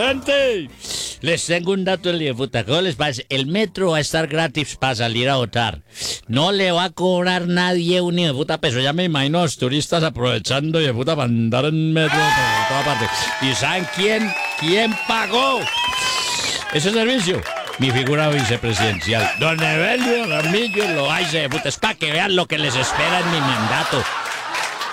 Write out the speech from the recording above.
Presidente, les tengo un dato del hijueputa. ¿Cómo les parece? El metro va a estar gratis para salir a votar. No le va a cobrar nadie un hijueputa peso. Ya me imagino a los turistas aprovechando hijueputa para andar en metro por toda parte. ¿Y saben quién pagó ese servicio? Mi figura vicepresidencial, don Evelio Ramillo Loaiza, hijueputa. Es para que vean lo que les espera en mi mandato.